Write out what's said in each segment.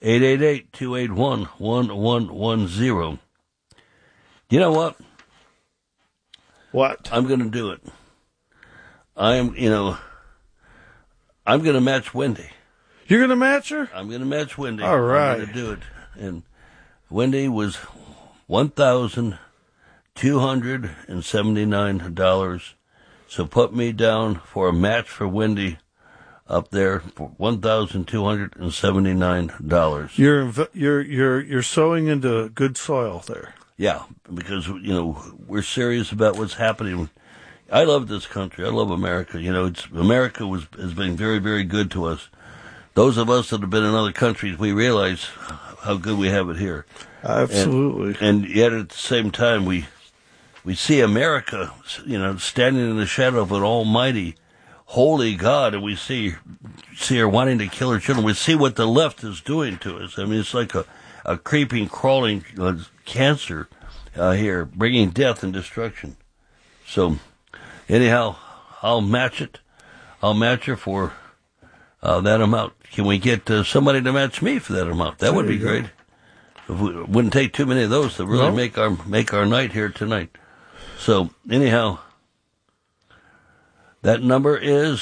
888-281-1110. You know what? What? I'm going to do it. I'm going to match Wendy. You're going to match her? I'm going to match Wendy. All right. I'm going to do it. And Wendy was $1,279. So put me down for a match for Wendy up there for $1,279. You're sowing into good soil there. Yeah, because we're serious about what's happening. I love this country. I love America. America has been very, very good to us. Those of us that have been in other countries, we realize how good we have it here. Absolutely. And yet at the same time, we see America, standing in the shadow of an almighty, holy God, and we see her wanting to kill her children. We see what the left is doing to us. I mean, it's like a creeping, crawling cancer here, bringing death and destruction. So, anyhow, I'll match it. I'll match her for that amount. Can we get somebody to match me for that amount? That would be great. It wouldn't take too many of those to really make our night here tonight. So, anyhow, that number is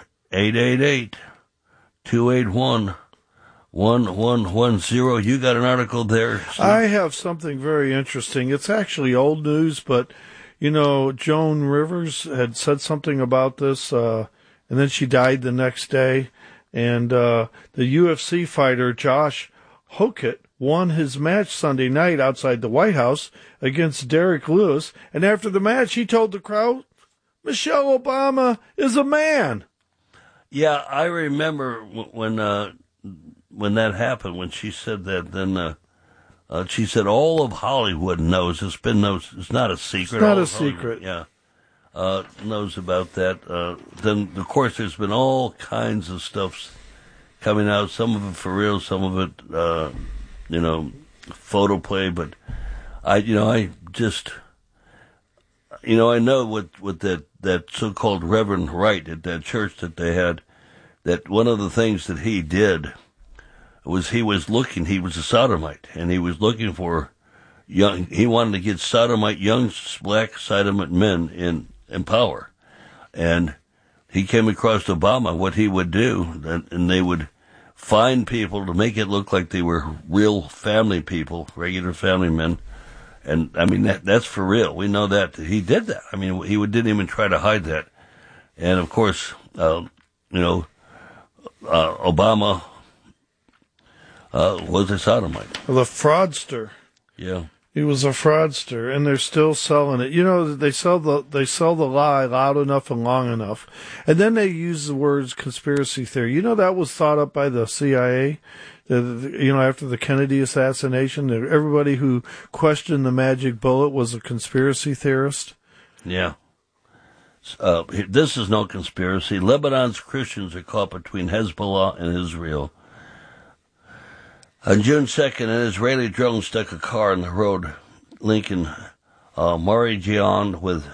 888-281-1110. You got an article there, Steve? I have something very interesting. It's actually old news, but, Joan Rivers had said something about this, and then she died the next day. And the UFC fighter Josh Hokett won his match Sunday night outside the White House against Derek Lewis. And after the match, he told the crowd, Michelle Obama is a man. Yeah, I remember when that happened, when she said that, then she said all of Hollywood knows. It's not a secret. It's not a secret. Yeah. Knows about that. Then, of course, there's been all kinds of stuff coming out, some of it for real, some of it, photo play, but I know what that so-called Reverend Wright at that church that they had, that one of the things that he did was he was a sodomite, and he was looking for he wanted to get young black sodomite men in power. And he came across Obama, what he would do, and they would find people to make it look like they were real family people, regular family men. And, I mean, that's for real. We know that. He did that. I mean, he didn't even try to hide that. And, of course, Obama was a sodomite. The fraudster. Yeah. He was a fraudster, and they're still selling it. They sell the lie loud enough and long enough, and then they use the words conspiracy theory. That was thought up by the CIA. After the Kennedy assassination, everybody who questioned the magic bullet was a conspiracy theorist. Yeah. This is no conspiracy. Lebanon's Christians are caught between Hezbollah and Israel. On June 2nd, an Israeli drone struck a car on the road linking Marijian with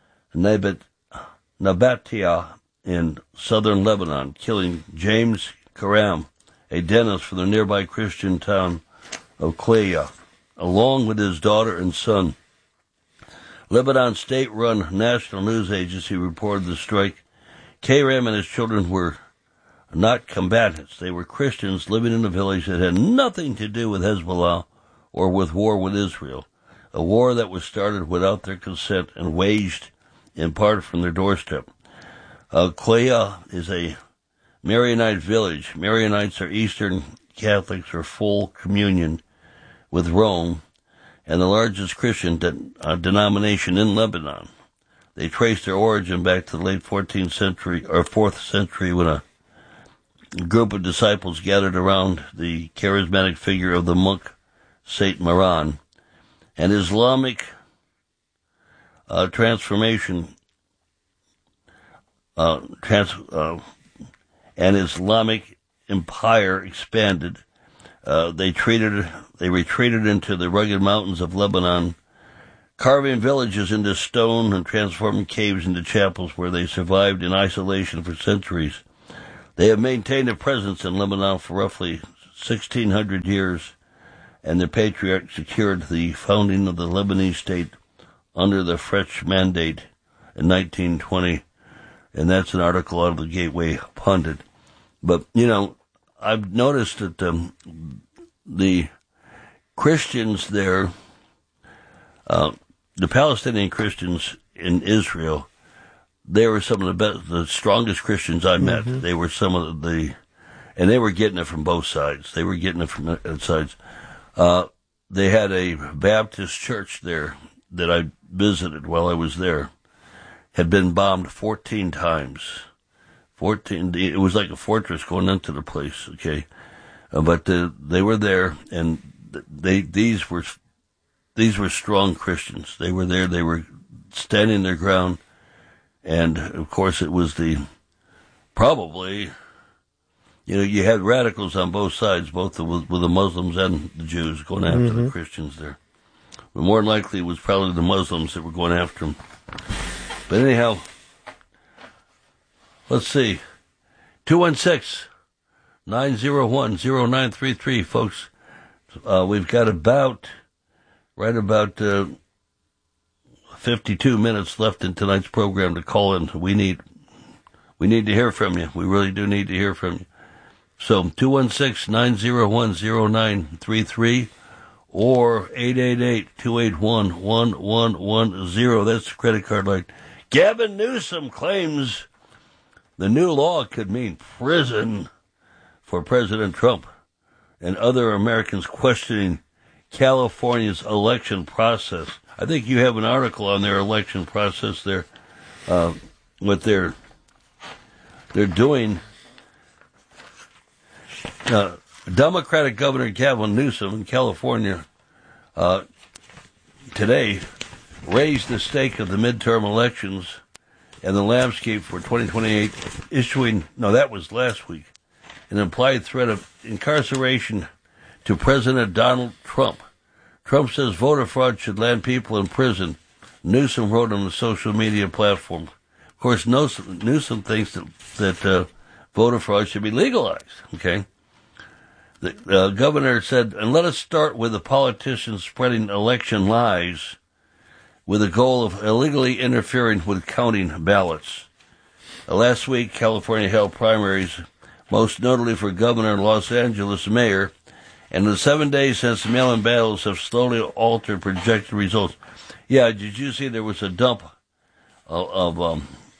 Nabatia in southern Lebanon, killing James Karam, a dentist from the nearby Christian town of Kleya, along with his daughter and son. Lebanon state-run national news agency reported the strike. Karam and his children were not combatants. They were Christians living in a village that had nothing to do with Hezbollah or with war with Israel, a war that was started without their consent and waged in part from their doorstep. Kleya is a Maronite village. Maronites are Eastern Catholics or full communion with Rome and the largest Christian denomination in Lebanon. They trace their origin back to the late 14th century or 4th century when a group of disciples gathered around the charismatic figure of the monk Saint Maran. And Islamic transformation and Islamic empire expanded. They retreated into the rugged mountains of Lebanon, carving villages into stone and transforming caves into chapels where they survived in isolation for centuries. They have maintained a presence in Lebanon for roughly 1,600 years, and the patriarch secured the founding of the Lebanese state under the French mandate in 1920. And that's an article out of the Gateway Pundit. But, I've noticed that the Christians there, the Palestinian Christians in Israel, they were some of the strongest Christians I met. Mm-hmm. They were some of and they were getting it from both sides. They were getting it from both sides. They had a Baptist church there that I visited while I was there. Had been bombed 14 times. 14. It was like a fortress going into the place. Okay, but they were there, and these were strong Christians. They were there. They were standing their ground. And, of course, it was probably, you had radicals on both sides, both with the Muslims and the Jews going after the Christians there. But more than likely, it was probably the Muslims that were going after them. But anyhow, let's see. 216-901-0933, folks. We've got right about 52 minutes left in tonight's program to call in. We need to hear from you. We really do need to hear from you. So 216-901-0933 or 888-281-1110. That's the credit card line. Gavin Newsom claims the new law could mean prison for President Trump and other Americans questioning California's election process. I think you have an article on their election process there, what they're doing. Democratic Governor Gavin Newsom in California today raised the stake of the midterm elections and the landscape for 2028, that was last week, an implied threat of incarceration to President Donald Trump. Trump says voter fraud should land people in prison. Newsom wrote on the social media platform. Of course, Newsom thinks that voter fraud should be legalized. Okay, the governor said, and let us start with the politicians spreading election lies with the goal of illegally interfering with counting ballots. Last week, California held primaries, most notably for governor and Los Angeles mayor. And in the 7 days since the mail-in ballots have slowly altered projected results. Yeah, did you see there was a dump for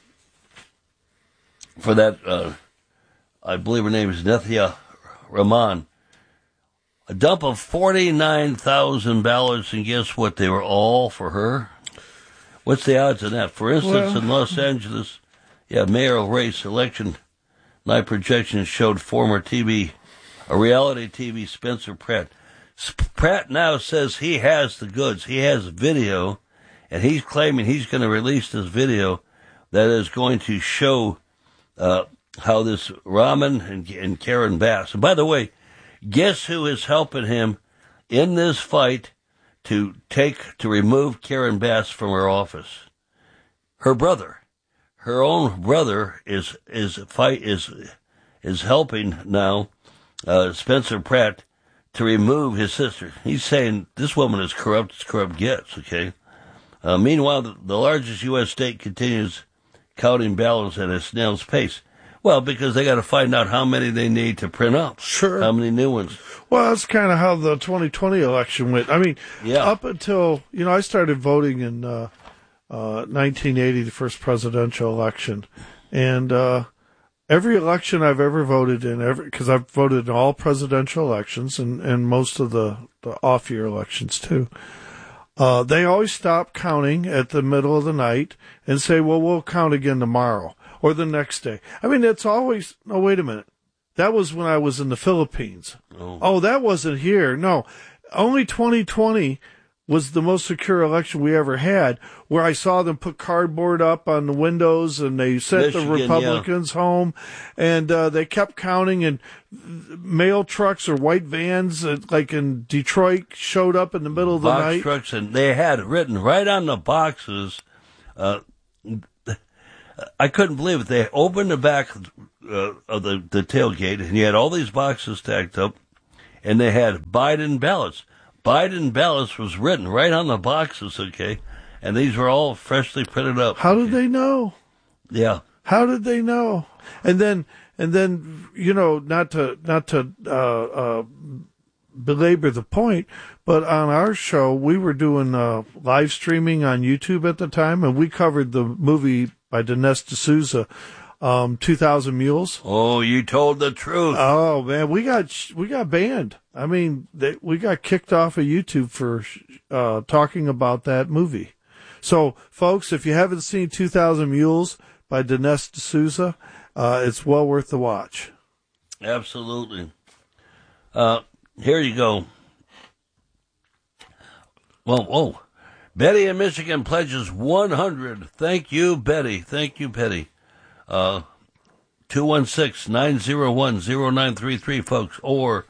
that, I believe her name is Nethia Rahman, a dump of 49,000 ballots, and guess what? They were all for her. What's the odds of that? For instance, in Los Angeles, mayoral race election night projections showed former a reality TV Spencer Pratt. Pratt now says he has the goods. He has video, and he's claiming he's going to release this video that is going to show how this Rahman and Karen Bass. And by the way, guess who is helping him in this fight to remove Karen Bass from her office? Her brother. Her own brother is helping now Spencer Pratt to remove his sister. He's saying this woman is corrupt as corrupt gets, okay? Meanwhile, the largest U.S. state continues counting ballots at a snail's pace. Well, because they got to find out how many they need to print up. Sure. How many new ones. Well, that's kind of how the 2020 election went. I mean, up until, I started voting in 1980, the first presidential election. And every election I've ever voted in, because I've voted in all presidential elections and most of the off-year elections too, they always stop counting at the middle of the night and say, well, we'll count again tomorrow or the next day. I mean, it's always, no, wait a minute. That was when I was in the Philippines. Oh, that wasn't here. No, only 2020 was the most secure election we ever had, where I saw them put cardboard up on the windows and they sent the Republicans home, and they kept counting, and mail trucks or white vans, like in Detroit, showed up in the middle of the night. Box trucks, and they had written right on the boxes, I couldn't believe it. They opened the back of the tailgate, and you had all these boxes stacked up, and they had Biden ballots. Biden ballots was written right on the boxes, okay? And these were all freshly printed up. How did they know? Yeah. How did they know? And then, not to belabor the point, but on our show, we were doing live streaming on YouTube at the time, and we covered the movie by Dinesh D'Souza, 2,000 Mules. Oh, you told the truth. Oh man, we got banned. I mean, we got kicked off of YouTube for talking about that movie. So, folks, if you haven't seen 2,000 Mules by Dinesh D'Souza, it's well worth the watch. Absolutely. Here you go. Well, Betty in Michigan pledges 100. Thank you, Betty. Thank you, Betty. 216-901-0933, folks, or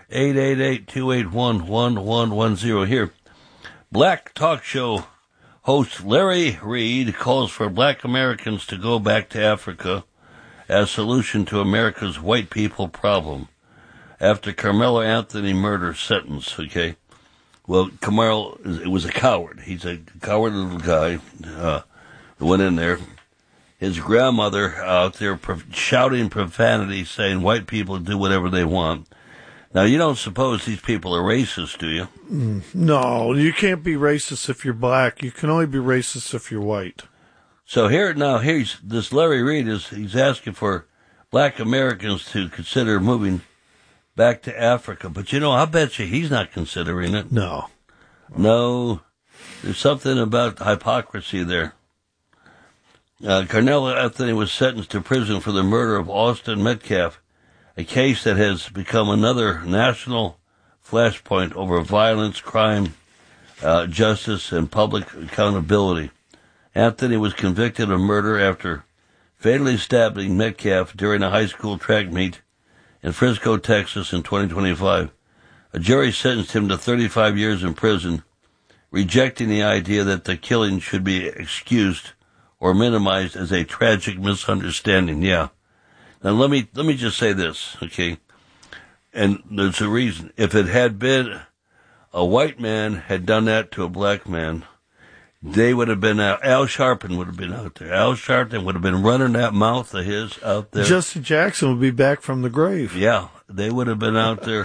888-281-1110. Here, Black Talk Show host Larry Reed calls for Black Americans to go back to Africa as solution to America's white people problem after Carmelo Anthony murder sentence, okay? Well, Carmelo was a coward. He's a coward little guy that went in there. His grandmother out there shouting profanity, saying white people do whatever they want. Now, you don't suppose these people are racist, do you? No, you can't be racist if you're black. You can only be racist if you're white. So here's this Larry Reed he's asking for Black Americans to consider moving back to Africa. But I bet you he's not considering it. No, there's something about hypocrisy there. Carmelo Anthony was sentenced to prison for the murder of Austin Metcalf, a case that has become another national flashpoint over violence, crime, justice, and public accountability. Anthony was convicted of murder after fatally stabbing Metcalf during a high school track meet in Frisco, Texas in 2025. A jury sentenced him to 35 years in prison, rejecting the idea that the killing should be excused or minimized as a tragic misunderstanding. Yeah. Now let me just say this, okay? And there's a reason. If it had been a white man had done that to a black man, they would have been out. Al Sharpton would have been out there. Al Sharpton would have been running that mouth of his out there. Jesse Jackson would be back from the grave. Yeah, they would have been out there.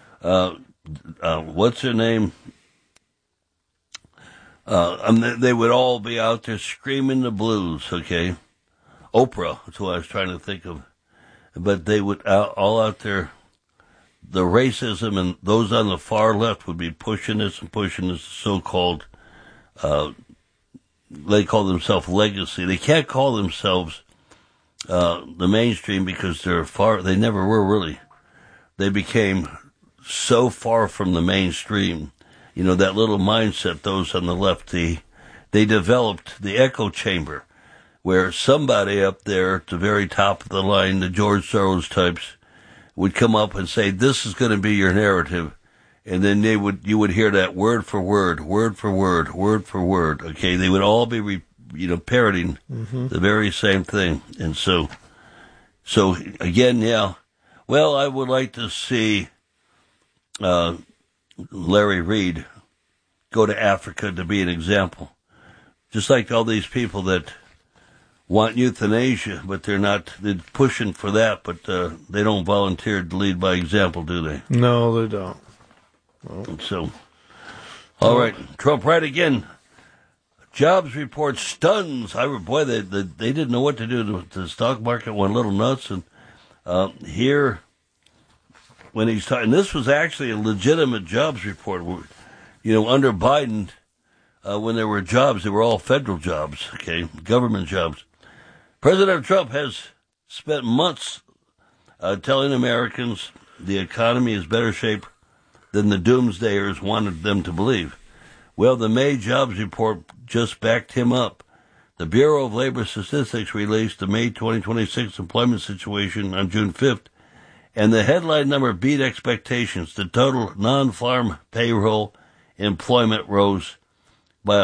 What's her name? They would all be out there screaming the blues, okay? Oprah, that's what I was trying to think of. But they would all out there, the racism and those on the far left would be pushing this so-called, they call themselves legacy. They can't call themselves the mainstream because they never were really. They became so far from the mainstream. That little mindset, those on the left, they developed the echo chamber, where somebody up there at the very top of the line, the George Soros types, would come up and say, this is going to be your narrative. And then you would hear that word for word, okay? They would all be, parroting the very same thing. And so again, yeah. Well, I would like to see, Larry Reed go to Africa to be an example. Just like all these people that want euthanasia, but they're pushing for that, but they don't volunteer to lead by example, do they? No, they don't. Well. So, all right, Trump right again. Jobs report stuns. They didn't know what to do. The stock market went a little nuts, and here, when he's talking, this was actually a legitimate jobs report. Under Biden, when there were jobs, they were all federal jobs, okay, government jobs. President Trump has spent months telling Americans the economy is better shape than the doomsdayers wanted them to believe. Well, the May jobs report just backed him up. The Bureau of Labor Statistics released the May 2026 employment situation on June 5th, and the headline number beat expectations. The total non-farm payroll employment rose by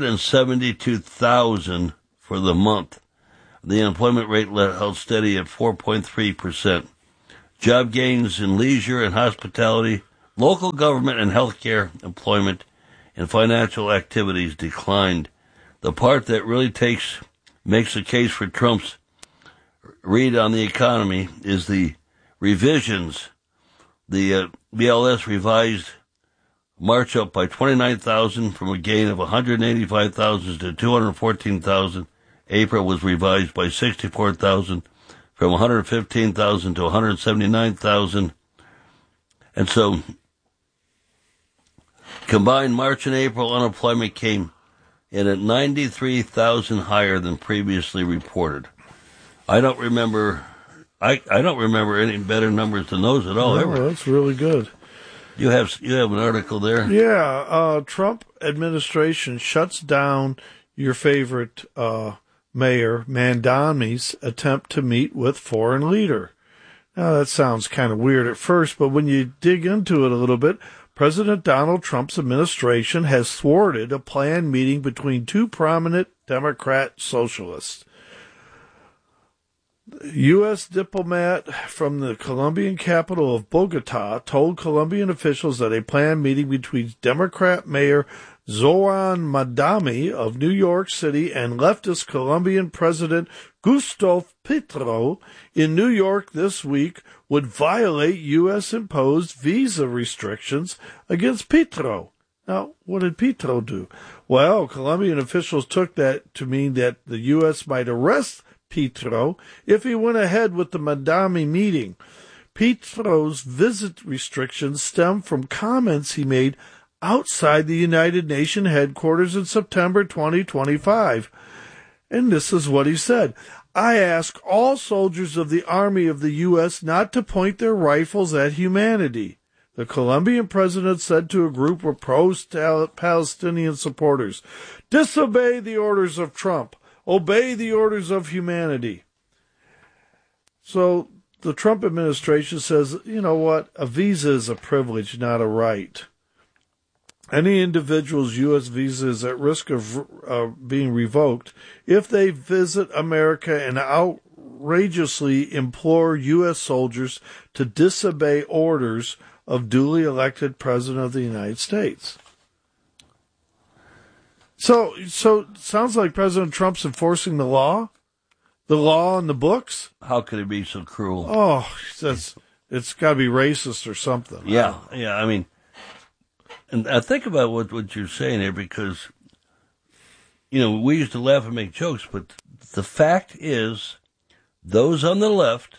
172,000 for the month. The unemployment rate held steady at 4.3%. Job gains in leisure and hospitality, local government and healthcare, employment, and financial activities declined. The part that really makes the case for Trump's read on the economy is the revisions. The BLS revised March up by 29,000 from a gain of 185,000 to 214,000. April was revised by 64,000 from 115,000 to 179,000. And so combined March and April unemployment came in at 93,000 higher than previously reported. I don't remember any better numbers than those at all ever. That's really good. You have an article there? Yeah, Trump administration shuts down your favorite Mayor Mamdani's attempt to meet with foreign leader. Now that sounds kind of weird at first, but when you dig into it a little bit, President Donald Trump's administration has thwarted a planned meeting between two prominent Democrat socialists. U.S. diplomat from the Colombian capital of Bogota told Colombian officials that a planned meeting between Democrat Mayor Zoran Mamdani of New York City and leftist Colombian President Gustavo Petro in New York this week would violate U.S.-imposed visa restrictions against Petro. Now, what did Petro do? Well, Colombian officials took that to mean that the U.S. might arrest Petro if he went ahead with the Mamdani meeting. Petro's visit restrictions stem from comments he made outside the United Nations headquarters in September 2025. And this is what he said. I ask all soldiers of the Army of the U.S. not to point their rifles at humanity, the Colombian president said to a group of pro-Palestinian supporters. Disobey the orders of Trump. Obey the orders of humanity. So the Trump administration says, you know what? A visa is a privilege, not a right. Any individual's U.S. visa is at risk of being revoked if they visit America and outrageously implore U.S. soldiers to disobey orders of duly elected President of the United States. So it sounds like President Trump's enforcing the law in the books. How could he be so cruel? Oh, it's got to be racist or something. Yeah. I mean, and I think about what you're saying here because, we used to laugh and make jokes, but the fact is, those on the left,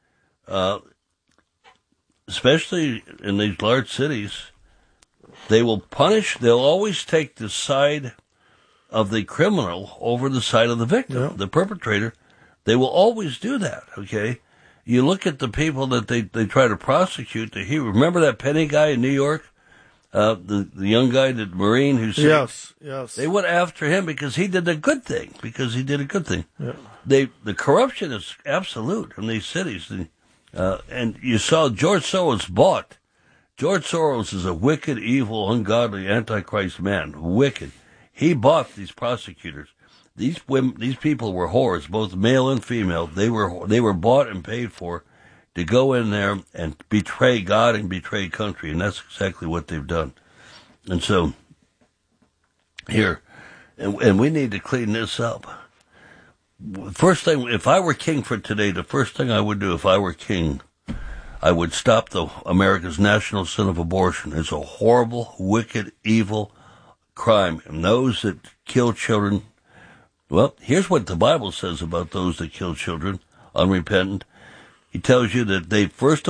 especially in these large cities, they'll always take the side of the criminal over the side of the victim, the perpetrator. They will always do that, okay? You look at the people that they try to prosecute. Remember that Penny guy in New York? The young guy, the Marine who said, yes. They went after him because he did a good thing. Yeah. The corruption is absolute in these cities. And you saw George Soros bought. George Soros is a wicked, evil, ungodly, antichrist man. Wicked. He bought these prosecutors. These people were whores, both male and female. They were bought and paid for to go in there and betray God and betray country, and that's exactly what they've done. And so, here, and we need to clean this up. First thing, if I were king for today, the first thing I would do if I were king, I would stop America's national sin of abortion. It's a horrible, wicked, evil crime. And those that kill children, well, here's what the Bible says about those that kill children, unrepentant. He tells you that they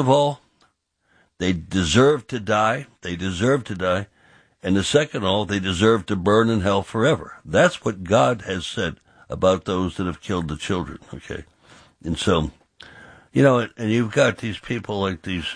deserve to die. They deserve to die. And the second of all, they deserve to burn in hell forever. That's what God has said about those that have killed the children, okay? And so, and you've got these people like these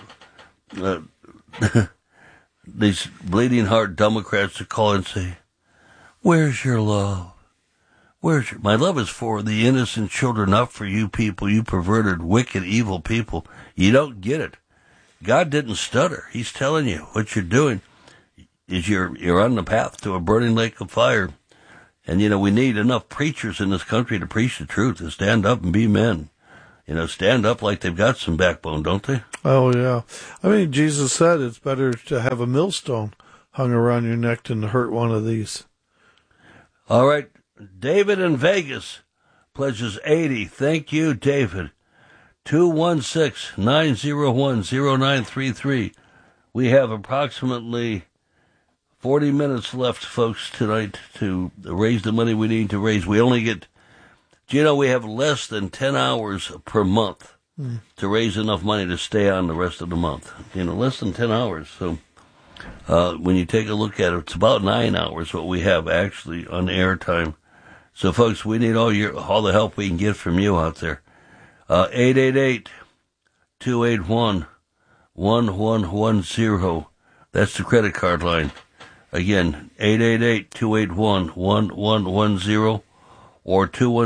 bleeding heart Democrats that call and say, where's your love? My love is for the innocent children, not for you people, you perverted, wicked, evil people. You don't get it. God didn't stutter. He's telling you what you're doing is you're on the path to a burning lake of fire. And, we need enough preachers in this country to preach the truth, to stand up and be men. stand up like they've got some backbone, don't they? Oh, yeah. I mean, Jesus said it's better to have a millstone hung around your neck than to hurt one of these. All right. David in Vegas pledges 80. Thank you, David. 216-901-0933. We have approximately 40 minutes left, folks, tonight to raise the money we need to raise. We only get, we have less than 10 hours per month to raise enough money to stay on the rest of the month. Less than 10 hours. So when you take a look at it, it's about 9 hours what we have actually on air time. So, folks, we need all the help we can get from you out there. 888-281-1110. That's the credit card line. Again, 888-281-1110 or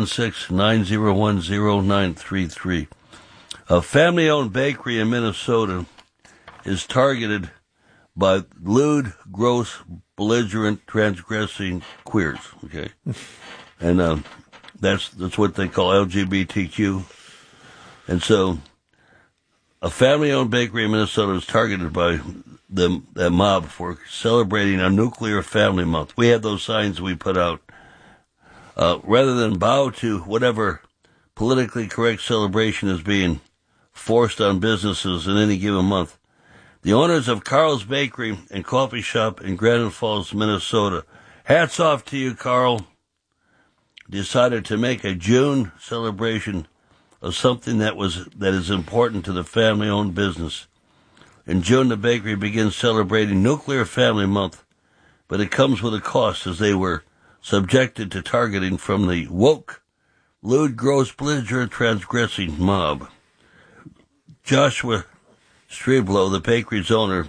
216-901-0933. A family-owned bakery in Minnesota is targeted by lewd, gross, belligerent, transgressing queers, okay? And that's what they call LGBTQ. And so a family-owned bakery in Minnesota is targeted by that mob for celebrating a nuclear family month. We have those signs we put out. Rather than bow to whatever politically correct celebration is being forced on businesses in any given month, the owners of Carl's Bakery and Coffee Shop in Granite Falls, Minnesota, hats off to you, Carl, decided to make a June celebration of something that is important to the family-owned business. In June, the bakery begins celebrating Nuclear Family Month, but it comes with a cost as they were subjected to targeting from the woke, lewd, gross, belligerent, transgressing mob. Joshua Streblow, the bakery's owner,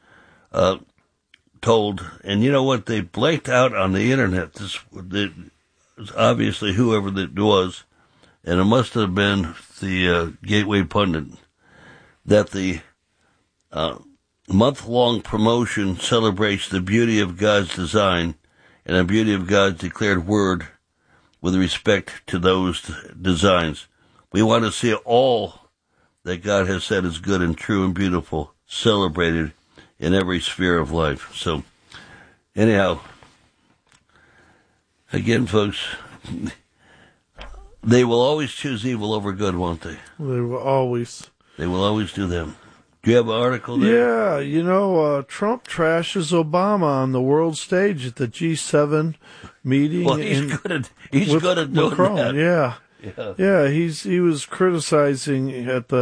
told, and you know what, they blanked out on the internet. This was obviously whoever that was, and it must have been the Gateway Pundit, that the month-long promotion celebrates the beauty of God's design and the beauty of God's declared word with respect to those designs. We want to see all that God has said is good and true and beautiful celebrated in every sphere of life. So, anyhow, again, folks, they will always choose evil over good, won't they? They will always. They will always do them. Do you have an article there? Yeah, Trump trashes Obama on the world stage at the G7 meeting. Well, he's good at doing Macron. that. Yeah. He was criticizing at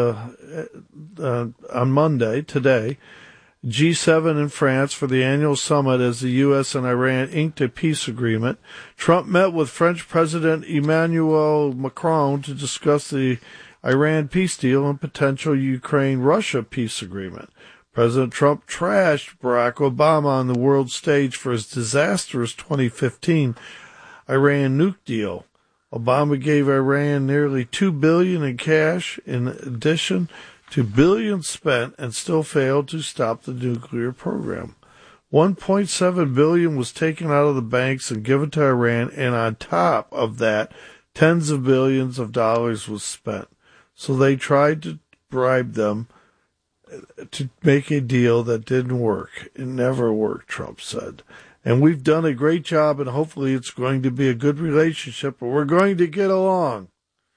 on Monday, today, G7 in France for the annual summit as the U.S. and Iran inked a peace agreement. Trump met with French President Emmanuel Macron to discuss the Iran peace deal and potential Ukraine-Russia peace agreement. President Trump trashed Barack Obama on the world stage for his disastrous 2015 Iran nuke deal. Obama gave Iran nearly $2 billion in cash in addition to billions spent and still failed to stop the nuclear program. $1.7 billion was taken out of the banks and given to Iran, and on top of that, tens of billions of dollars was spent. So they tried to bribe them to make a deal that didn't work. It never worked, Trump said. And we've done a great job, and hopefully it's going to be a good relationship, but we're going to get along.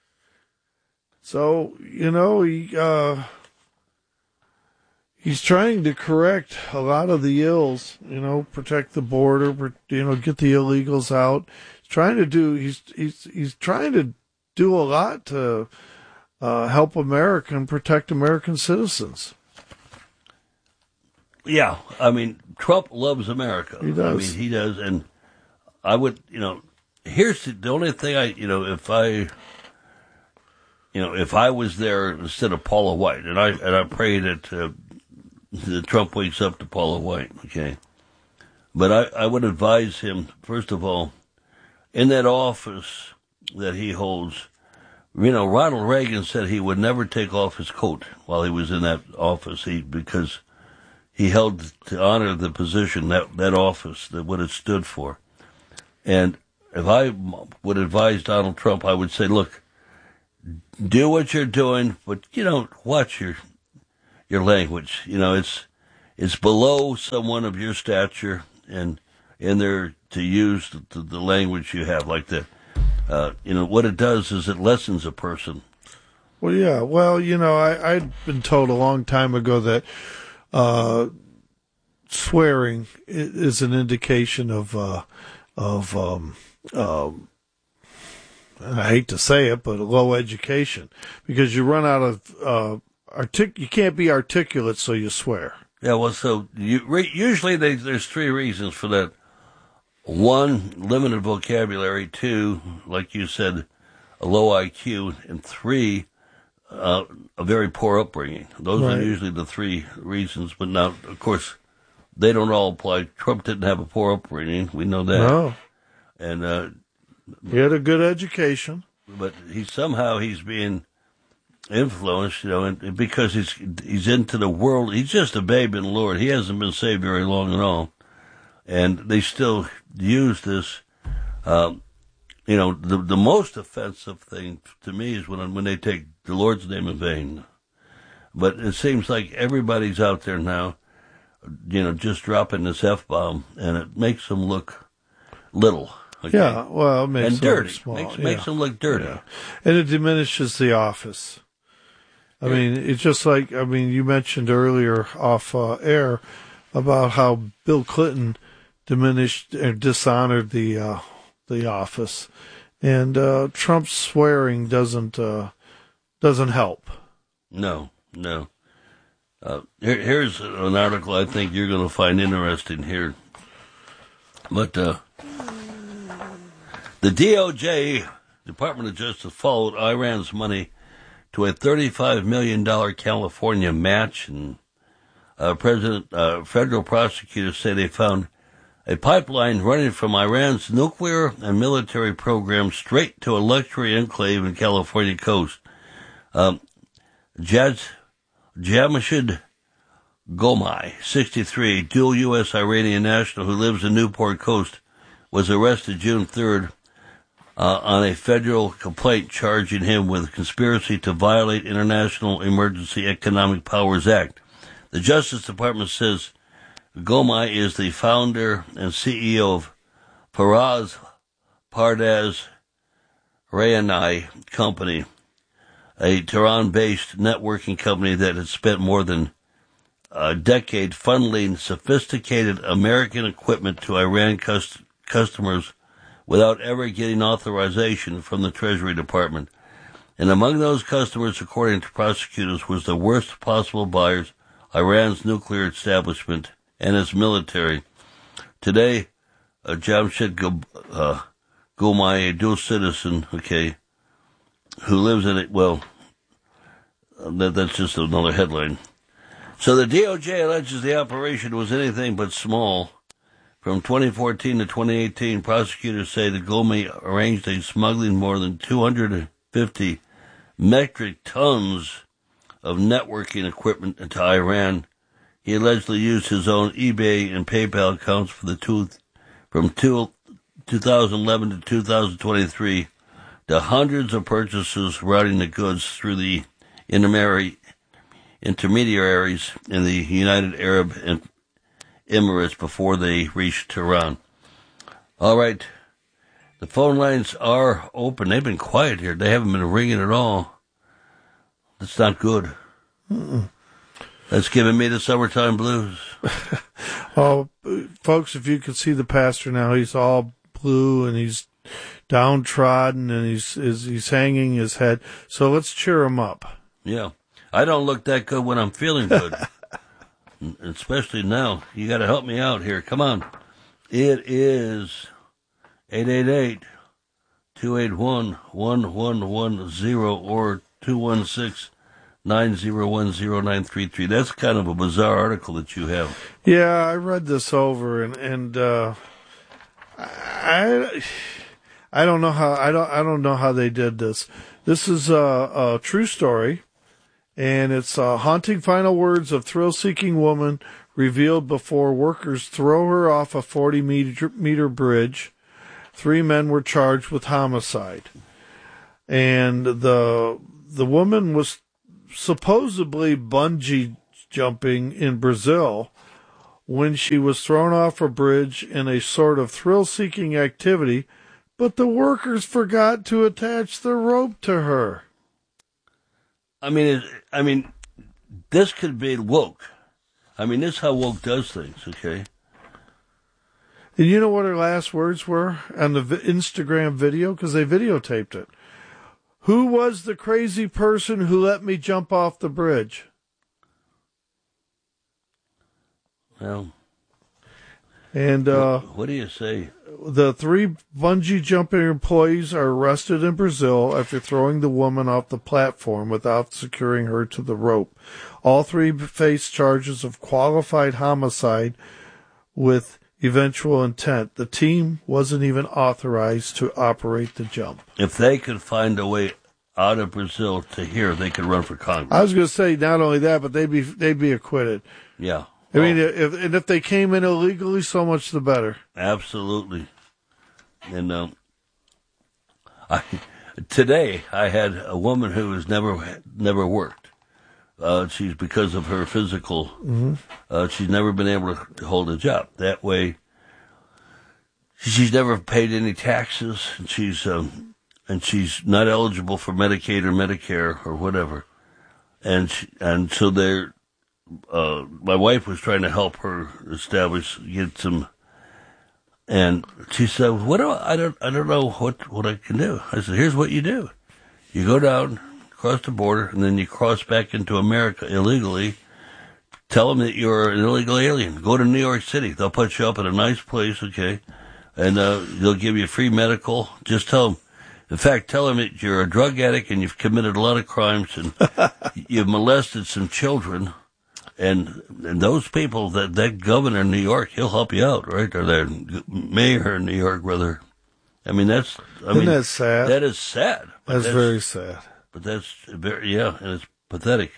So, he's trying to correct a lot of the ills, protect the border, get the illegals out. He's trying to do a lot to help America and protect American citizens. Yeah, Trump loves America. He does. He does, and I would, here's the only thing if I was there instead of Paula White, and I pray that Trump wakes up to Paula White, okay? But I would advise him, first of all, in that office that he holds, Ronald Reagan said he would never take off his coat while he was in that office, because he held to honor the position, that office, that what it stood for. And if I would advise Donald Trump, I would say, look, do what you're doing, but watch your language. It's below someone of your stature and in there to use the language you have like that. What it does is it lessens a person. Well, yeah. Well, I'd been told a long time ago that swearing is an indication of I hate to say it, but low education, because you run out of you can't be articulate, so you swear. Yeah, well, so usually there's three reasons for that. One, limited vocabulary. Two, like you said, a low IQ. And three, a very poor upbringing. Those are usually the three reasons. But now, of course, they don't all apply. Trump didn't have a poor upbringing. We know that. No. And he had a good education. But he's being influenced, and because he's into the world. He's just a babe in the Lord. He hasn't been saved very long at all. And they still use this. The most offensive thing to me is when they take the Lord's name in vain. But it seems like everybody's out there now, just dropping this F-bomb, and it makes them look little. Okay? Yeah, well, it makes and them dirty. Look small. Makes them look dirty. Yeah. And it diminishes the office. I mean, it's just like, you mentioned earlier off air about how Bill Clinton diminished or dishonored the office, and Trump's swearing doesn't help. No. Here's an article I think you're going to find interesting here. But the DOJ, Department of Justice, followed Iran's money to a $35 million California match, and federal prosecutors say they found a pipeline running from Iran's nuclear and military program straight to a luxury enclave in California coast. Jamshid Gomai, 63, dual U.S. Iranian national who lives in Newport Coast, was arrested June 3rd on a federal complaint charging him with conspiracy to violate International Emergency Economic Powers Act. The Justice Department says Gomai is the founder and CEO of Faraz Pardaz Rayanai Company, a Tehran-based networking company that has spent more than a decade funneling sophisticated American equipment to Iran customers without ever getting authorization from the Treasury Department. And among those customers, according to prosecutors, was the worst possible buyers, Iran's nuclear establishment and its military. Today, Jamshid Gomai, a dual citizen, who lives in it, that's just another headline. So the DOJ alleges the operation was anything but small. From 2014 to 2018, prosecutors say that Gomai arranged a smuggling more than 250 metric tons of networking equipment into Iran. He allegedly used his own eBay and PayPal accounts from 2011 to 2023 to hundreds of purchases, routing the goods through the intermediaries in the United Arab Emirates before they reached Tehran. All right. The phone lines are open. They've been quiet here. They haven't been ringing at all. That's not good. That's giving me the summertime blues. Oh, folks, if you could see the pastor now, he's all blue and he's downtrodden and he's hanging his head. So let's cheer him up. Yeah. I don't look that good when I'm feeling good. Especially now. You got to help me out here. Come on. It is 888-281-1110 or 216-9010933. That's kind of a bizarre article that you have. Yeah, I read this over and I don't know how I don't know how they did this. This is a true story. And it's haunting final words of thrill-seeking woman revealed before workers throw her off a 40-meter bridge. 3 men were charged with homicide. and the woman was supposedly bungee jumping in Brazil when she was thrown off a bridge in a sort of thrill-seeking activity, but the workers forgot to attach the rope to her. I mean, this could be woke. I mean, this is how woke does things, okay? And you know what her last words were on the Instagram video? Because they videotaped it. Who was the crazy person who let me jump off the bridge? Well, and what do you say? The 3 bungee jumping employees are arrested in Brazil after throwing the woman off the platform without securing her to the rope. All 3 face charges of qualified homicide with eventual intent. The team wasn't even authorized to operate the jump. If they could find a way out of Brazil to here, they could run for Congress. I was going to say not only that, but they'd be acquitted. Yeah. I mean, if they came in illegally, so much the better. Absolutely. And today I had a woman who has never worked. She's because of her physical. Mm-hmm. She's never been able to hold a job. That way, she's never paid any taxes, and she's not eligible for Medicaid or Medicare or whatever. And so they're. My wife was trying to help her get some, and she said, I don't know what I can do. I said, here's what you do. You go down, cross the border, and then you cross back into America illegally. Tell them that you're an illegal alien. Go to New York City. They'll put you up in a nice place, okay? And they'll give you free medical. Just tell them. In fact, tell them that you're a drug addict and you've committed a lot of crimes and you've molested some children. And those people, that governor in New York, he'll help you out, right? Or the mayor in New York, rather. I mean, isn't that sad? That is sad. That's very sad. But that's and it's pathetic.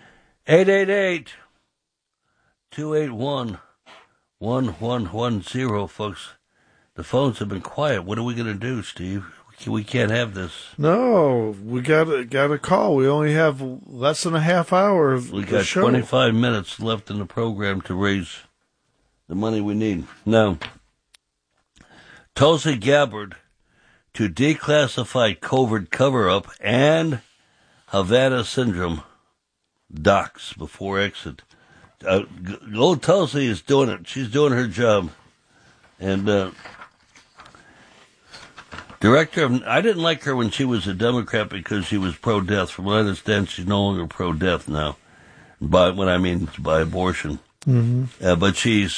888-281-1110, folks. The phones have been quiet. What are we going to do, Steve? We can't have this. No, we got a call. We only have less than a half hour of We got show. 25 minutes left in the program to raise the money we need. Now, Tulsi Gabbard to declassify COVID cover-up and Havana syndrome docs before exit. Old Tulsi is doing it. She's doing her job. And I didn't like her when she was a Democrat because she was pro-death. From what I understand, she's no longer pro-death now. By what I mean by abortion. Mm-hmm. But she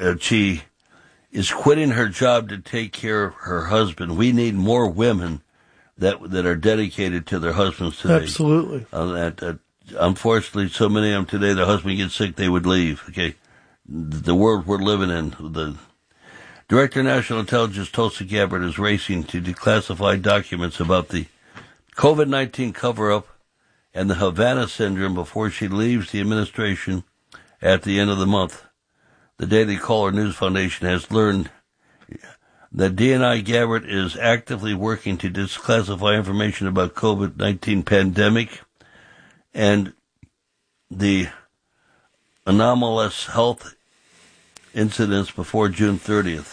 is quitting her job to take care of her husband. We need more women that are dedicated to their husbands today. Absolutely. Unfortunately, so many of them today, their husband gets sick, they would leave. Okay, the world we're living in, the Director of National Intelligence, Tulsi Gabbard, is racing to declassify documents about the COVID-19 cover-up and the Havana syndrome before she leaves the administration at the end of the month. The Daily Caller News Foundation has learned that DNI Gabbard is actively working to declassify information about COVID-19 pandemic and the anomalous health incidents before June 30th.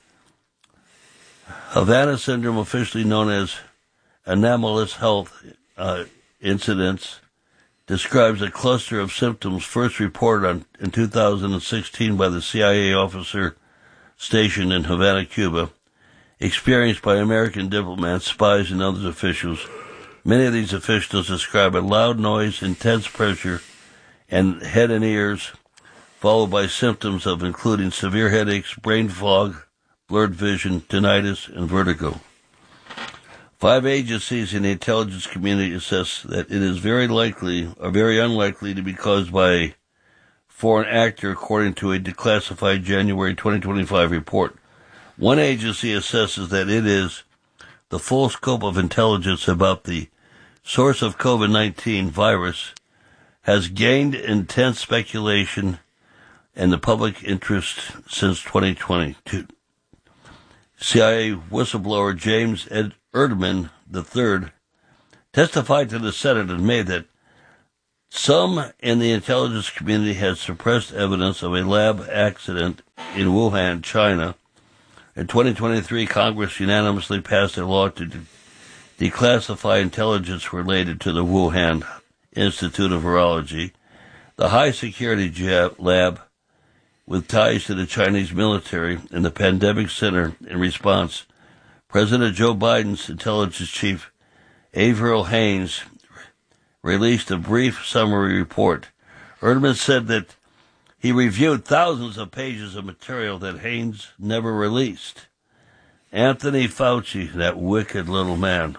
Havana syndrome, officially known as anomalous health incidents, describes a cluster of symptoms first reported in 2016 by the CIA officer stationed in Havana, Cuba, experienced by American diplomats, spies, and other officials. Many of these officials describe a loud noise, intense pressure, and head and ears, followed by symptoms of including severe headaches, brain fog, blurred vision, tinnitus, and vertigo. 5 agencies in the intelligence community assess that it is very likely or very unlikely to be caused by a foreign actor, according to a declassified January 2025 report. One agency assesses that it is the full scope of intelligence about the source of COVID-19 virus has gained intense speculation and the public interest since 2022. CIA whistleblower James Erdman III testified to the Senate in May that some in the intelligence community had suppressed evidence of a lab accident in Wuhan, China. In 2023, Congress unanimously passed a law to declassify intelligence related to the Wuhan Institute of Virology, the high-security lab with ties to the Chinese military and the pandemic center. In response, President Joe Biden's intelligence chief, Avril Haines, released a brief summary report. Erdman said that he reviewed thousands of pages of material that Haines never released. Anthony Fauci, that wicked little man,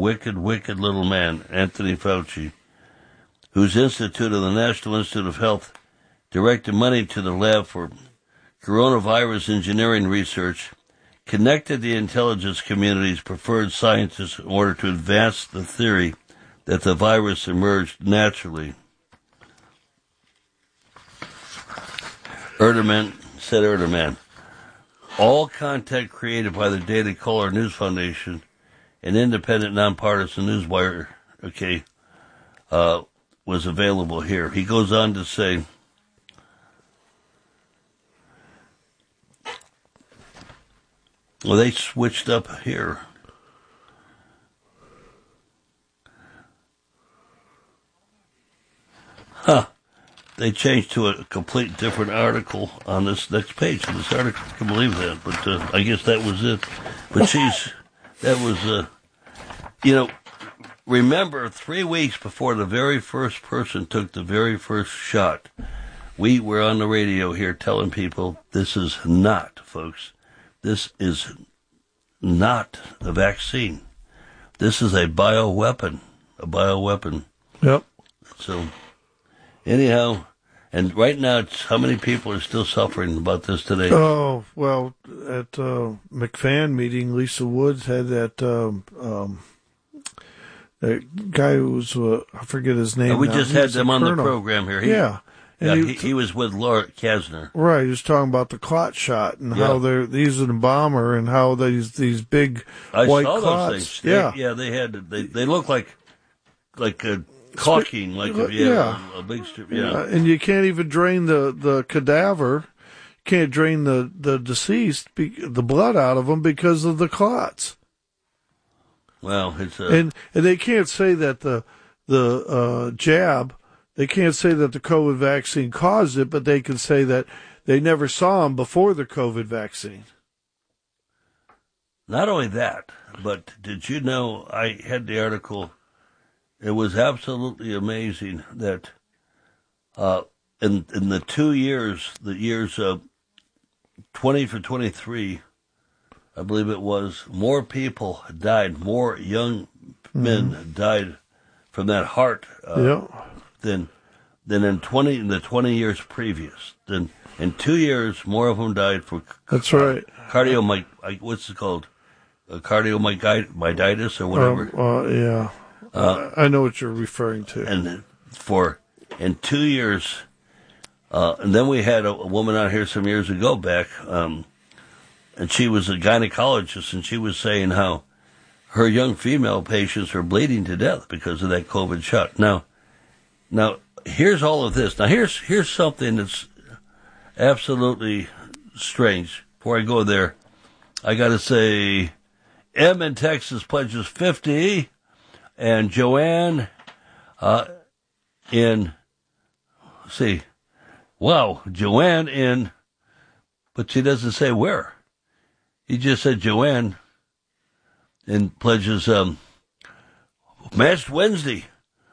Anthony Fauci, whose Institute of the National Institute of Health directed money to the lab for coronavirus engineering research, connected the intelligence community's preferred scientists in order to advance the theory that the virus emerged naturally. Erdman, all content created by the Daily Caller News Foundation, an independent, nonpartisan newswire, was available here. He goes on to say, well, they switched up here. They changed to a complete different article on this next page of this article. I can't believe that, but I guess that was it. But remember 3 weeks before the very first person took the very first shot, we were on the radio here telling people this is not, folks, this is not a vaccine. This is a bioweapon. Yep. So, anyhow, and right now, how many people are still suffering about this today? Oh, well, at McFan meeting, Lisa Woods had that guy who was, I forget his name. We just had them on the program here. He was with Laura Kasner. Right, he was talking about the clot shot and how they're using a bomber and how these big white clots. Those things. They look like a caulking, like if you have a big strip. Yeah, and you can't even drain the cadaver. You can't drain the deceased, the blood out of them because of the clots. Well, it's and they can't say that the jab. They can't say that the COVID vaccine caused it, but they can say that they never saw them before the COVID vaccine. Not only that, but did you know, I had the article, it was absolutely amazing that in the 2 years, the years 20 for 23, I believe it was, more people died, more young men died from that heart than in the 20 years previous. Then in 2 years, more of them died from what's it called? Cardiomyositis or whatever. I know what you're referring to. And in 2 years, and then we had a woman out here some years ago back, and she was a gynecologist, and she was saying how her young female patients are bleeding to death because of that COVID shot. Now, here's all of this. Now, here's something that's absolutely strange. Before I go there, I got to say, M in Texas pledges 50, and Joanne Joanne in, but she doesn't say where. He just said Joanne and pledges Matched Wednesday.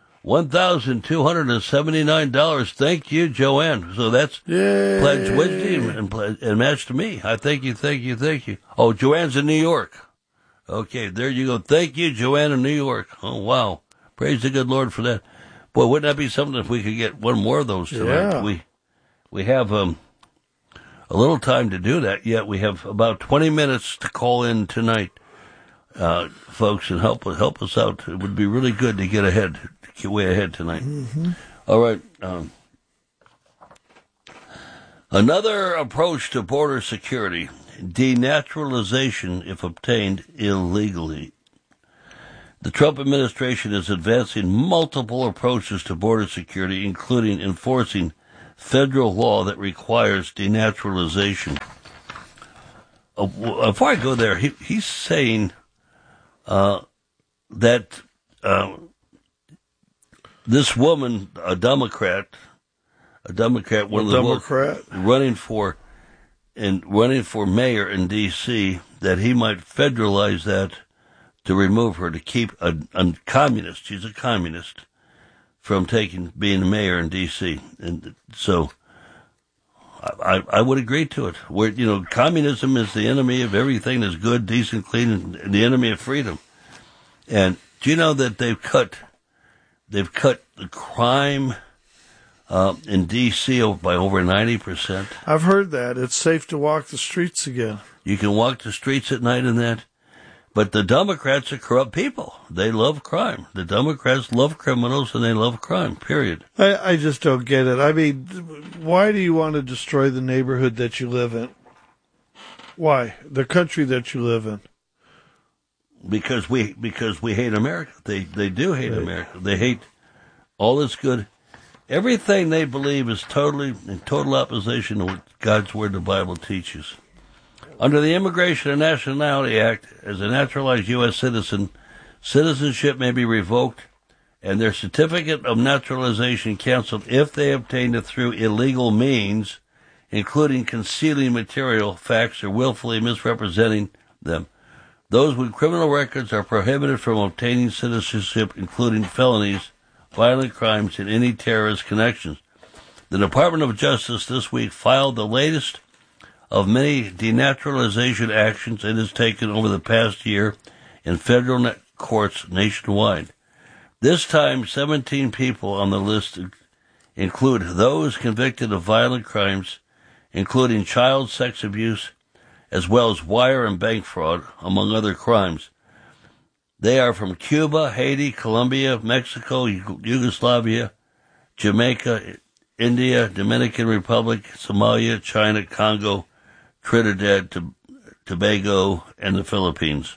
$1,279. Thank you, Joanne. So that's Pledge Wednesday and Match to me. I thank you. Oh, Joanne's in New York. Okay, there you go. Thank you, Joanne in New York. Oh, wow. Praise the good Lord for that. Boy, wouldn't that be something if we could get one more of those tonight? Yeah. We have a little time to do that, yet we have about 20 minutes to call in tonight, folks, and help us out. It would be really good to get way ahead tonight. Mm-hmm. All right. Another approach to border security, denaturalization if obtained illegally. The Trump administration is advancing multiple approaches to border security, including enforcing federal law that requires denaturalization. Before I go there, he's saying that this woman, a Democrat, one of the most running for mayor in D.C., that he might federalize that to remove her, to keep a communist, she's a communist, from being mayor in D.C. And so I would agree to it. Where, communism is the enemy of everything that's good, decent, clean, and the enemy of freedom. And do you know that they've cut the crime in D.C. by over 90%? I've heard that. It's safe to walk the streets again. You can walk the streets at night and that. But the Democrats are corrupt people. They love crime. The Democrats love criminals and they love crime, period. I just don't get it. I mean, why do you want to destroy the neighborhood that you live in? Why? The country that you live in. Because we hate America. They do hate America. They hate all that's good. Everything they believe is totally in total opposition to what God's Word, the Bible, teaches. Under the Immigration and Nationality Act, as a naturalized U.S. citizen, citizenship may be revoked and their certificate of naturalization canceled if they obtained it through illegal means, including concealing material facts or willfully misrepresenting them. Those with criminal records are prohibited from obtaining citizenship, including felonies, violent crimes, and any terrorist connections. The Department of Justice this week filed the latest of many denaturalization actions it has taken over the past year in federal courts nationwide. This time, 17 people on the list include those convicted of violent crimes, including child sex abuse, as well as wire and bank fraud, among other crimes. They are from Cuba, Haiti, Colombia, Mexico, Yugoslavia, Jamaica, India, Dominican Republic, Somalia, China, Congo, Trinidad, Tobago, and the Philippines.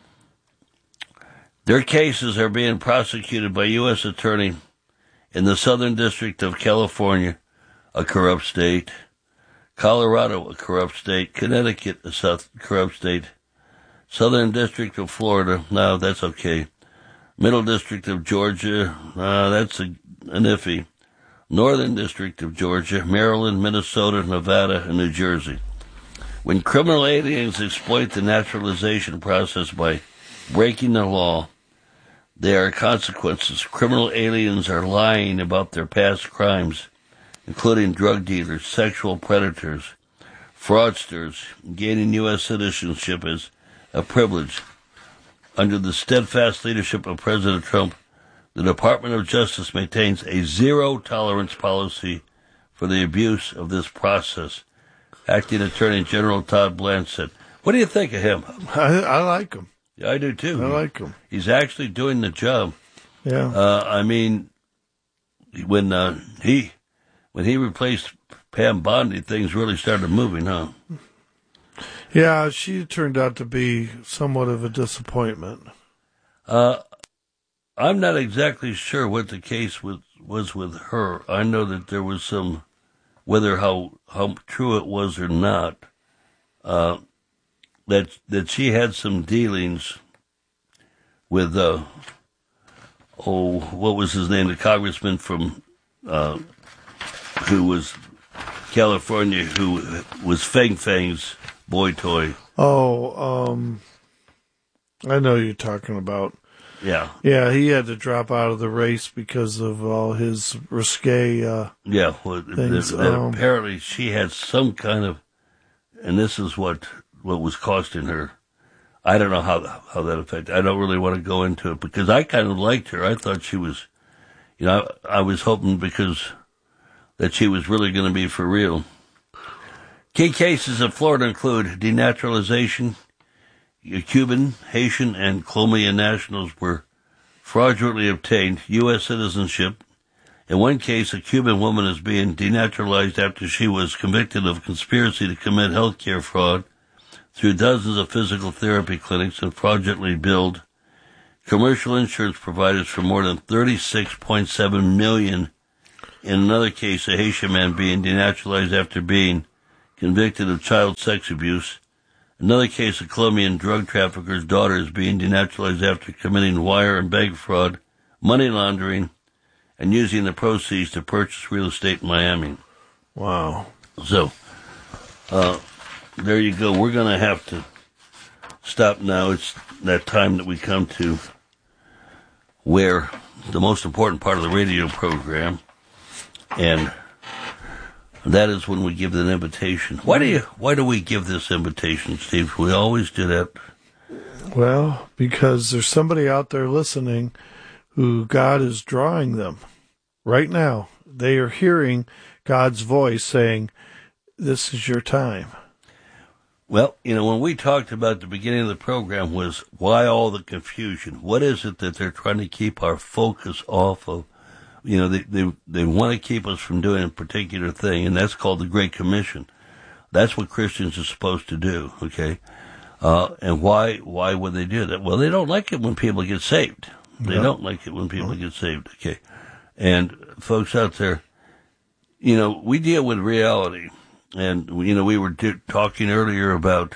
Their cases are being prosecuted by U.S. Attorney in the Southern District of California, a corrupt state, Colorado, a corrupt state, Connecticut, a corrupt state, Southern District of Florida, no, that's okay, Middle District of Georgia, that's an iffy, Northern District of Georgia, Maryland, Minnesota, Nevada, and New Jersey. When criminal aliens exploit the naturalization process by breaking the law, there are consequences. Criminal aliens are lying about their past crimes, including drug dealers, sexual predators, fraudsters. Gaining U.S. citizenship is a privilege. Under the steadfast leadership of President Trump, the Department of Justice maintains a zero-tolerance policy for the abuse of this process. Acting Attorney General Todd Blanche said, "What do you think of him?" I like him. Yeah, I do too. I like him. He's actually doing the job. Yeah. I mean, when he replaced Pam Bondi, things really started moving, huh? Yeah, she turned out to be somewhat of a disappointment. I'm not exactly sure what the case was with her. I know that there was some, whether how true it was or not, that she had some dealings with what was his name, the congressman from who was California, who was Feng Feng's boy toy. Oh, I know you're talking about. Yeah. Yeah, he had to drop out of the race because of all his risque things. Apparently she had some kind of, and this is what was costing her. I don't know how that affected. I don't really want to go into it because I kind of liked her. I thought she was, I was hoping because that she was really going to be for real. Key cases in Florida include denaturalization. Cuban, Haitian, and Colombian nationals were fraudulently obtained U.S. citizenship. In one case, a Cuban woman is being denaturalized after she was convicted of conspiracy to commit health care fraud through dozens of physical therapy clinics and fraudulently billed commercial insurance providers for more than $36.7 million. In another case, a Haitian man being denaturalized after being convicted of child sex abuse. Another case, a Colombian drug trafficker's daughter is being denaturalized after committing wire and bank fraud, money laundering, and using the proceeds to purchase real estate in Miami. Wow. So, there you go. We're going to have to stop now. It's that time that we come to where the most important part of the radio program, and that is when we give an invitation. Why do we give this invitation, Steve? We always do that. Well, because there's somebody out there listening who God is drawing them right now. They are hearing God's voice saying, this is your time. Well, when we talked about the beginning of the program was why all the confusion? What is it that they're trying to keep our focus off of? They want to keep us from doing a particular thing, and that's called the Great Commission. That's what Christians are supposed to do, okay? And why would they do that? Well, they don't like it when people get saved. They don't like it when people get saved, okay? And folks out there, we deal with reality. And, we were talking earlier about,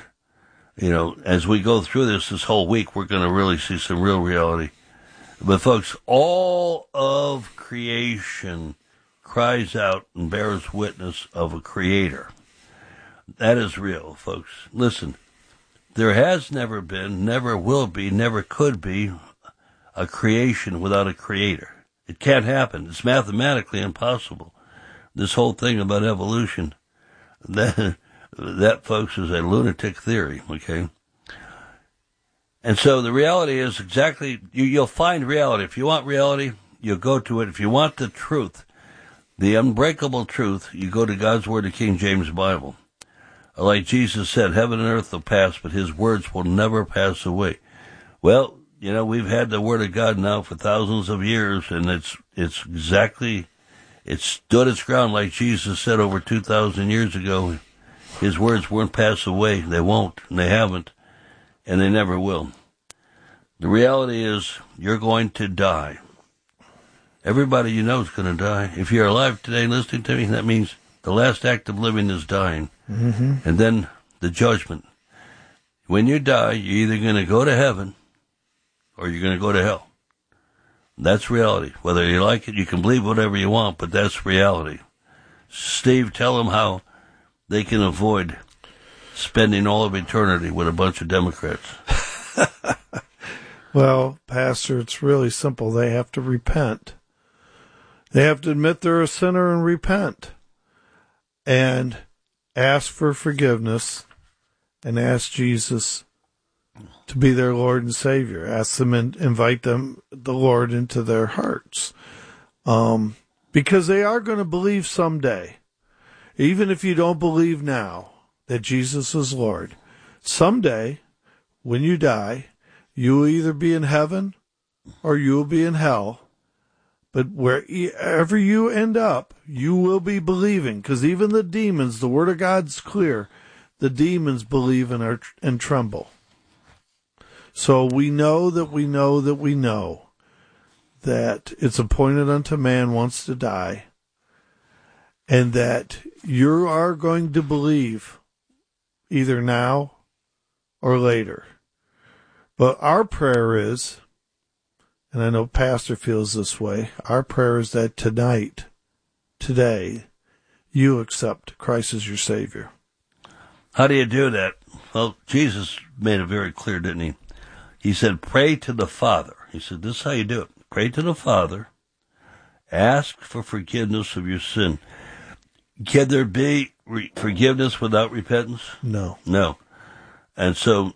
as we go through this whole week, we're going to really see some real reality. But folks, all of creation cries out and bears witness of a creator. That is real, folks. Listen, there has never been, never will be, never could be a creation without a creator. It can't happen. It's mathematically impossible. This whole thing about evolution, that folks, is a lunatic theory, okay? And so the reality is exactly, you'll find reality. If you want reality, you'll go to it. If you want the truth, the unbreakable truth, you go to God's Word, the King James Bible. Like Jesus said, heaven and earth will pass, but his words will never pass away. Well, we've had the Word of God now for thousands of years, and it stood its ground like Jesus said over 2,000 years ago. His words won't pass away. They won't, and they haven't. And they never will. The reality is, you're going to die. Everybody you know is going to die. If you're alive today listening to me, that means the last act of living is dying. Mm-hmm. And then the judgment. When you die, you're either going to go to heaven or you're going to go to hell. That's reality. Whether you like it, you can believe whatever you want, but that's reality. Steve, tell them how they can avoid spending all of eternity with a bunch of Democrats. Well, Pastor, it's really simple. They have to repent. They have to admit they're a sinner and repent. And ask for forgiveness and ask Jesus to be their Lord and Savior. Ask them and invite them, the Lord, into their hearts. Because they are going to believe someday. Even if you don't believe now that Jesus is Lord, someday, when you die, you will either be in heaven or you will be in hell. But wherever you end up, you will be believing. Because even the demons, the Word of God's clear, the demons believe and tremble. So we know that it's appointed unto man once to die, and that you are going to believe either now or later. But our prayer is, and I know Pastor feels this way, our prayer is that today, you accept Christ as your Savior. How do you do that? Well, Jesus made it very clear, didn't he? He said, pray to the Father. He said, this is how you do it. Pray to the Father. Ask for forgiveness of your sin. Can there be forgiveness without repentance? No. No. And so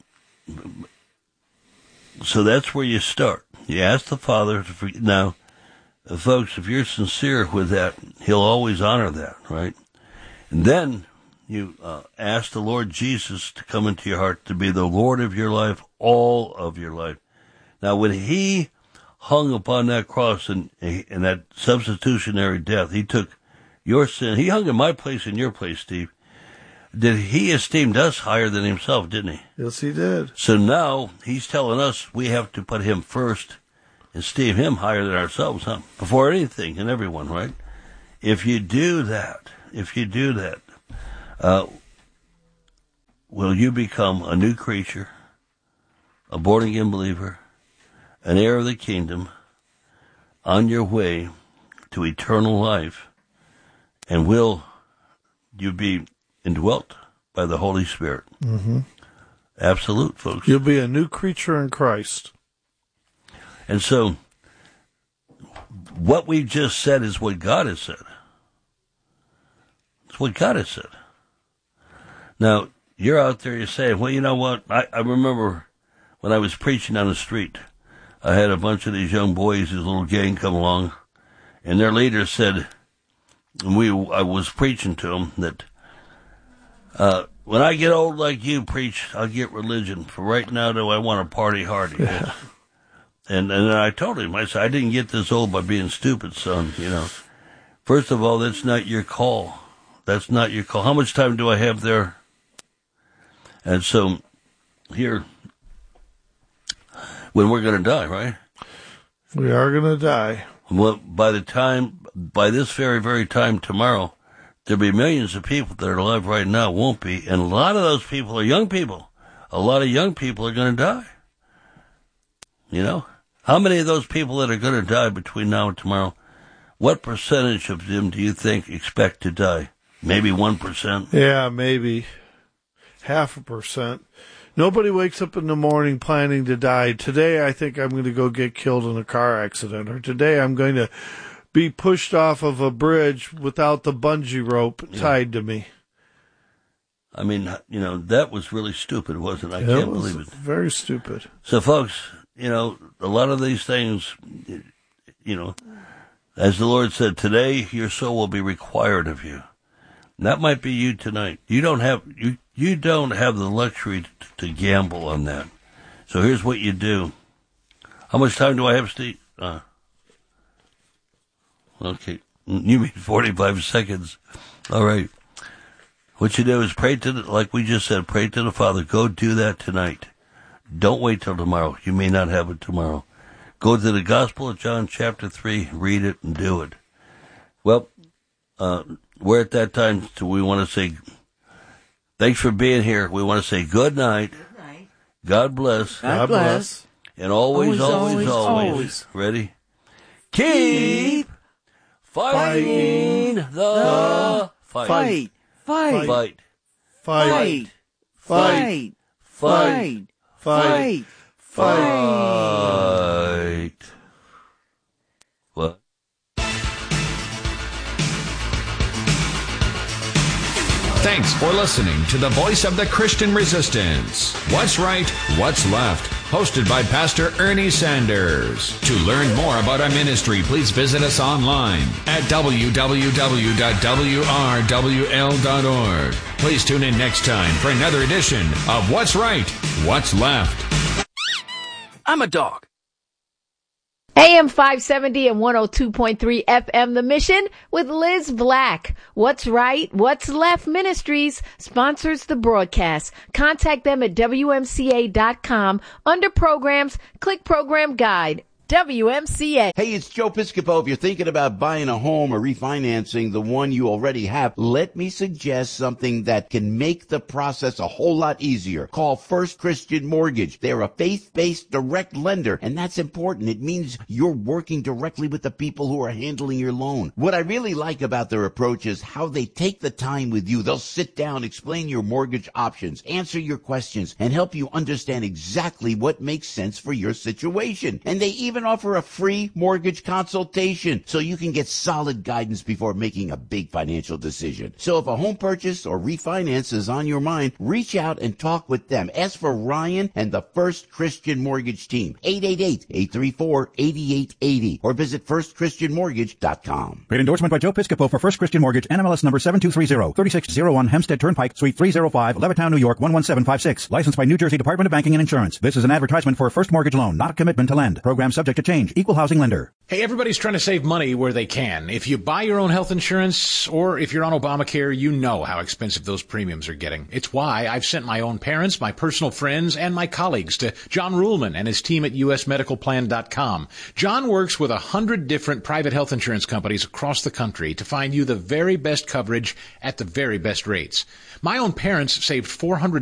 that's where you start. You ask the Father to forgive. Now, folks, if you're sincere with that, he'll always honor that, right? And then you ask the Lord Jesus to come into your heart, to be the Lord of your life, all of your life. Now, when he hung upon that cross in that substitutionary death, he took your sin. He hung in my place and your place, Steve. he esteemed us higher than himself, didn't he? Yes, he did. So now he's telling us we have to put him first, esteem him higher than ourselves, before anything and everyone, right? If you do that, will you become a new creature, a born-again believer, an heir of the kingdom, on your way to eternal life, and will you be indwelt by the Holy Spirit? Mm-hmm. Absolute, folks. You'll be a new creature in Christ. And so, what we've just said is what God has said. It's what God has said. Now, you're out there, you're saying, well, you know what? I remember when I was preaching on the street, I had a bunch of these young boys, this little gang come along, and their leader said, and I was preaching to them that, when I get old like you, preach, I'll get religion. For right now, though, I want to party hardy. Yeah. And I told him, I said, I didn't get this old by being stupid, son, First of all, that's not your call. That's not your call. How much time do I have there? And so, here, when we're going to die, right? We are going to die. Well, by this very, very time tomorrow, there'll be millions of people that are alive right now, won't be, and a lot of those people are young people. A lot of young people are going to die. How many of those people that are going to die between now and tomorrow, what percentage of them do you think expect to die? Maybe 1%? Yeah, maybe 0.5%. Nobody wakes up in the morning planning to die. Today, I think I'm going to go get killed in a car accident, or today I'm going to be pushed off of a bridge without the bungee rope tied to me. I mean, that was really stupid, wasn't it? I can't believe it. Very stupid. So, folks, a lot of these things, as the Lord said, today your soul will be required of you. And that might be you tonight. You don't have the luxury to gamble on that. So here's what you do. How much time do I have, Steve? Okay. You mean 45 seconds. All right. What you do is like we just said, pray to the Father. Go do that tonight. Don't wait till tomorrow. You may not have it tomorrow. Go to the Gospel of John chapter 3, read it and do it. Well, we're at that time, so we want to say thanks for being here. We want to say good night. Good night. God bless. God bless. And always. Ready? Keep fighting the fight. Fight. What? Thanks for listening to the Voice of the Christian Resistance. What's Right, What's Left? Hosted by Pastor Ernie Sanders. To learn more about our ministry, please visit us online at www.wrwl.org. Please tune in next time for another edition of What's Right, What's Left. I'm a dog. AM 570 and 102.3 FM The Mission with Liz Black. What's Right, What's Left Ministries sponsors the broadcast. Contact them at WMCA.com. Under programs, click program guide. WMCA. Hey, it's Joe Piscopo. If you're thinking about buying a home or refinancing the one you already have, let me suggest something that can make the process a whole lot easier. Call First Christian Mortgage. They're a faith-based direct lender, and that's important. It means you're working directly with the people who are handling your loan. What I really like about their approach is how they take the time with you. They'll sit down, explain your mortgage options, answer your questions, and help you understand exactly what makes sense for your situation. And they even offer a free mortgage consultation so you can get solid guidance before making a big financial decision. So if a home purchase or refinance is on your mind, reach out and talk with them. Ask for Ryan and the First Christian Mortgage team, 888-834-8880, or visit firstchristianmortgage.com. Paid endorsement by Joe Piscopo for First Christian Mortgage, NMLS number 7230, 3601 Hempstead Turnpike, Suite 305, Levittown, New York, 11756. Licensed by New Jersey Department of Banking and Insurance. This is an advertisement for a first mortgage loan, not a commitment to lend. Program subject subject to change. Equal housing lender. Hey, everybody's trying to save money where they can. If you buy your own health insurance or if you're on Obamacare, you know how expensive those premiums are getting. It's why I've sent my own parents, my personal friends, and my colleagues to John Ruhlman and his team at usmedicalplan.com. John works with 100 different private health insurance companies across the country to find you the very best coverage at the very best rates. My own parents saved $400